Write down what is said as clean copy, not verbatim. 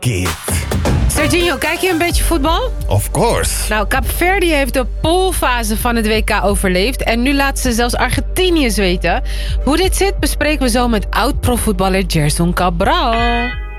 it. Serginho, kijk je een beetje voetbal? Of course. Nou, Kaapverdi heeft de poolfase van het WK overleefd. En nu laten ze zelfs Argentiniërs weten. Hoe dit zit bespreken we zo met oud-profvoetballer Gerson Cabral.